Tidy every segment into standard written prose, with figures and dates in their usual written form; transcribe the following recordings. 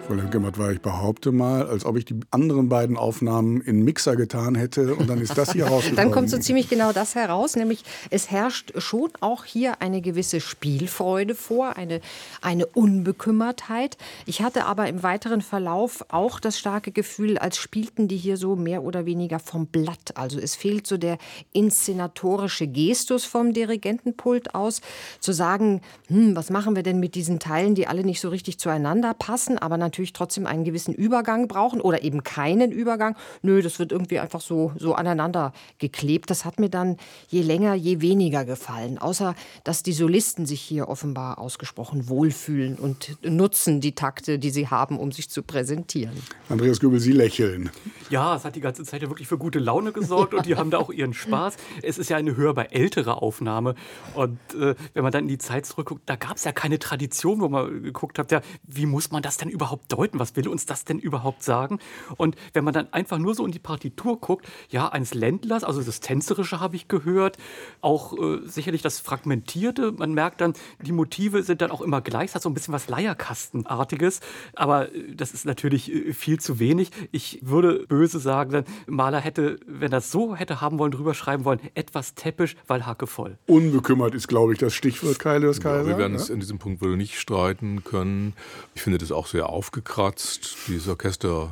Frau Lemke-Matt, ich behaupte mal, als ob ich die anderen beiden Aufnahmen in Mixer getan hätte und dann ist das hier rausgekommen. Dann kommt so ziemlich genau das heraus, nämlich es herrscht schon auch hier eine gewisse Spielfreude vor, eine Unbekümmertheit. Ich hatte aber im weiteren Verlauf auch das starke Gefühl, als spielten die hier so mehr oder weniger vom Blatt. Also es fehlt so der inszenatorische Gestus vom Dirigentenpult aus, zu sagen, was machen wir denn mit diesen Teilen, die alle nicht so richtig zueinander passen, aber natürlich trotzdem einen gewissen Übergang brauchen oder eben keinen Übergang. Nö, das wird irgendwie einfach so aneinander geklebt. Das hat mir dann je länger, je weniger gefallen. Außer, dass die Solisten sich hier offenbar ausgesprochen wohlfühlen und nutzen die Takte, die sie haben, um sich zu präsentieren. Andreas Göbel, Sie lächeln. Ja, es hat die ganze Zeit ja wirklich für gute Laune gesorgt und die haben da auch ihren Spaß. Es ist ja eine hörbar ältere Aufnahme und wenn man dann in die Zeit zurückguckt, da gab es ja keine Tradition, wo man geguckt hat, ja, wie muss man das denn überhaupt deuten? Was will uns das denn überhaupt sagen? Und wenn man dann einfach nur so in die Partitur guckt, ja, eines Ländlers, also das Tänzerische habe ich gehört, auch sicherlich das Fragmentierte. Man merkt dann, die Motive sind dann auch immer gleich, es hat so ein bisschen was Leierkastenartiges, aber das ist natürlich viel zu wenig. Ich würde böse sagen, Mahler hätte, wenn er es so hätte haben wollen, drüber schreiben wollen, etwas täppisch, weil Hacke voll. Unbekümmert ist, glaube ich, das Stichwort, Kaius Kaiser. Ja, wir werden es in diesem Punkt wohl nicht streiten können. Ich finde das auch sehr aufgekratzt. Dieses Orchester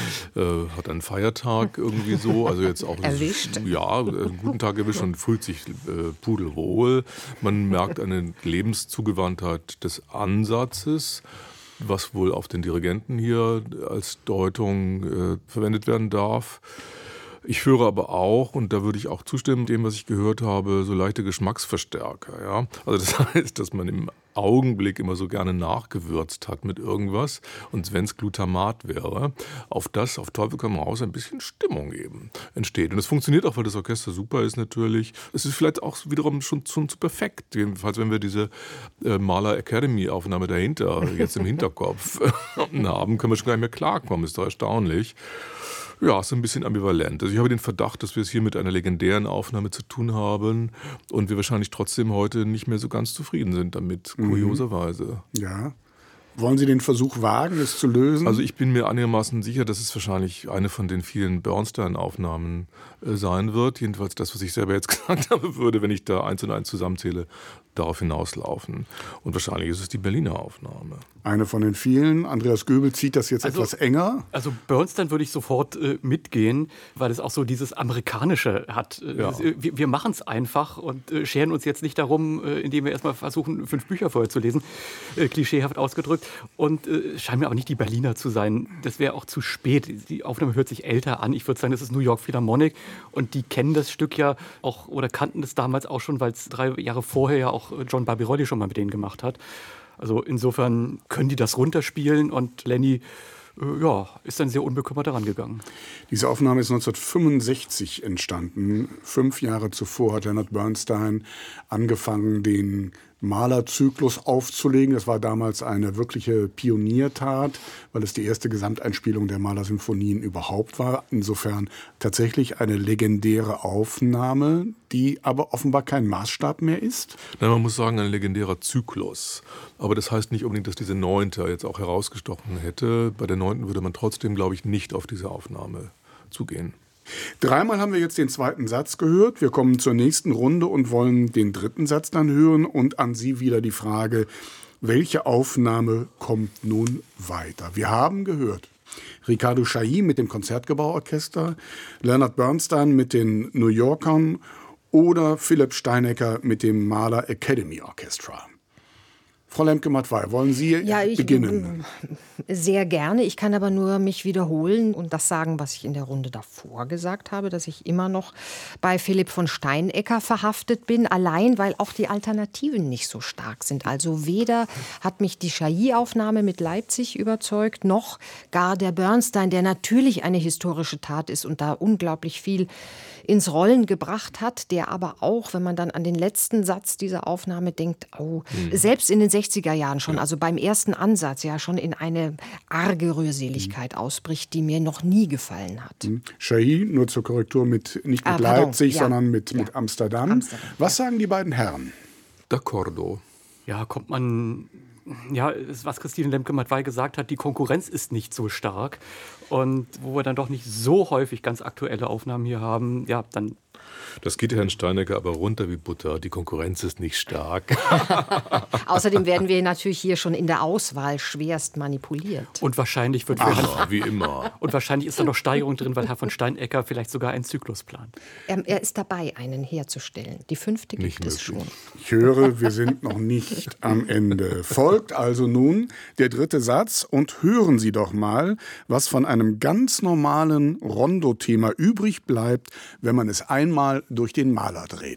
hat einen Feiertag irgendwie so. Also jetzt auch erwischt. Ja, einen guten Tag erwischt und fühlt sich pudelwohl. Man merkt eine Lebenszugewandtheit des Ansatzes, was wohl auf den Dirigenten hier als Deutung verwendet werden darf. Ich höre aber auch, und da würde ich auch zustimmen, dem, was ich gehört habe, so leichte Geschmacksverstärker. Ja? Also das heißt, dass man im Augenblick immer so gerne nachgewürzt hat mit irgendwas. Und wenn es Glutamat wäre, auf das, auf Teufel komm raus, ein bisschen Stimmung eben entsteht. Und es funktioniert auch, weil das Orchester super ist natürlich. Es ist vielleicht auch wiederum schon zu perfekt. Jedenfalls, wenn wir diese Mahler Academy Aufnahme dahinter, jetzt im Hinterkopf haben, können wir schon gar nicht mehr klarkommen. Ist doch erstaunlich. Ja, ist ein bisschen ambivalent. Also ich habe den Verdacht, dass wir es hier mit einer legendären Aufnahme zu tun haben und wir wahrscheinlich trotzdem heute nicht mehr so ganz zufrieden sind damit, kurioserweise. Ja. Wollen Sie den Versuch wagen, es zu lösen? Also ich bin mir einigermaßen sicher, dass es wahrscheinlich eine von den vielen Bernstein-Aufnahmen sein wird. Jedenfalls das, was ich selber jetzt gesagt habe, würde, wenn ich da 1 und 1 zusammenzähle, darauf hinauslaufen. Und wahrscheinlich ist es die Berliner Aufnahme. Eine von den vielen. Andreas Göbel zieht das jetzt etwas enger. Also Bernstein würde ich sofort mitgehen, weil es auch so dieses Amerikanische hat. Ja. Wir machen es einfach und scheren uns jetzt nicht darum, indem wir erstmal versuchen, 5 Bücher vorher zu lesen, klischeehaft ausgedrückt. Und scheint mir aber nicht die Berliner zu sein. Das wäre auch zu spät. Die Aufnahme hört sich älter an. Ich würde sagen, das ist New York Philharmonic. Und die kennen das Stück ja auch oder kannten das damals auch schon, weil es 3 Jahre vorher ja auch John Barbirolli schon mal mit denen gemacht hat. Also insofern können die das runterspielen und Lenny ist dann sehr unbekümmert daran gegangen. Diese Aufnahme ist 1965 entstanden. 5 Jahre zuvor hat Leonard Bernstein angefangen, den Mahler-Zyklus aufzulegen. Das war damals eine wirkliche Pioniertat, weil es die erste Gesamteinspielung der Mahler-Symphonien überhaupt war. Insofern tatsächlich eine legendäre Aufnahme, die aber offenbar kein Maßstab mehr ist. Nein, man muss sagen, ein legendärer Zyklus. Aber das heißt nicht unbedingt, dass diese 9. jetzt auch herausgestochen hätte. Bei der 9. würde man trotzdem, glaube ich, nicht auf diese Aufnahme zugehen. 3-mal haben wir jetzt den 2. Satz gehört. Wir kommen zur nächsten Runde und wollen den 3. Satz dann hören. Und an Sie wieder die Frage, welche Aufnahme kommt nun weiter? Wir haben gehört Riccardo Chailly mit dem Konzertgebauorchester, Leonard Bernstein mit den New Yorkern oder Philipp Steinecker mit dem Mahler Academy Orchestra. Frau Lemke-Matt, wollen Sie beginnen? Sehr gerne. Ich kann aber nur mich wiederholen und das sagen, was ich in der Runde davor gesagt habe, dass ich immer noch bei Philipp von Steinecker verhaftet bin, allein weil auch die Alternativen nicht so stark sind. Also weder hat mich die Chailly-Aufnahme mit Leipzig überzeugt, noch gar der Bernstein, der natürlich eine historische Tat ist und da unglaublich viel ins Rollen gebracht hat, der aber auch, wenn man dann an den letzten Satz dieser Aufnahme denkt, selbst in den 60er Jahren schon, also beim ersten Ansatz ja schon in eine arge Rührseligkeit ausbricht, die mir noch nie gefallen hat. Chailly, nur zur Korrektur, nicht mit Leipzig, sondern mit Amsterdam. Was sagen die beiden Herren? D'accordo. Ja, kommt man ja, was Christine Lemke-Matwei gesagt hat, die Konkurrenz ist nicht so stark. Und wo wir dann doch nicht so häufig ganz aktuelle Aufnahmen hier haben, ja, dann... Das geht Herrn Steinecker aber runter wie Butter. Die Konkurrenz ist nicht stark. Außerdem werden wir natürlich hier schon in der Auswahl schwerst manipuliert. Und wahrscheinlich wird Wie immer. Und wahrscheinlich ist da noch Steigerung drin, weil Herr von Steinecker vielleicht sogar einen Zyklus plant. Er ist dabei, einen herzustellen. Die 5. gibt es schon. Ich höre, wir sind noch nicht am Ende. Folgt also nun der 3. Satz und hören Sie doch mal, was von einem ganz normalen Rondo-Thema übrig bleibt, wenn man es einmal durch den Maler dreht.